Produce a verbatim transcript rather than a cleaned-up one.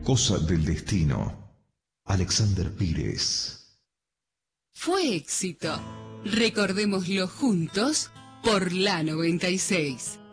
Cosa del destino. Alexander Pires. Fue éxito. Recordémoslo juntos por la noventa y seis.